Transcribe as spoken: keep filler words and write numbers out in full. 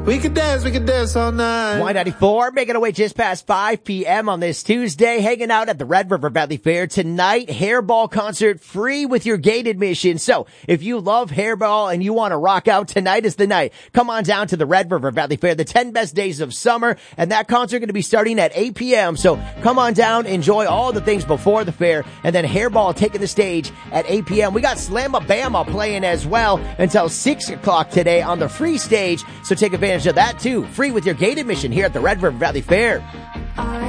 We can dance, we can dance all night. Y ninety-four, making our way just past five p.m. on this Tuesday, hanging out at the Red River Valley Fair tonight. Hairball concert free with your gate admission. So if you love hairball and you want to rock out, tonight is the night. Come on down to the Red River Valley Fair, the ten best days of summer, and that concert going to be starting at eight p.m. So come on down, enjoy all the things before the fair, and then hairball taking the stage at eight p.m. We got Slamma-Bama playing as well until six o'clock today on the free stage. So take advantage of that too. Free with your gate admission here at the Red River Valley Fair.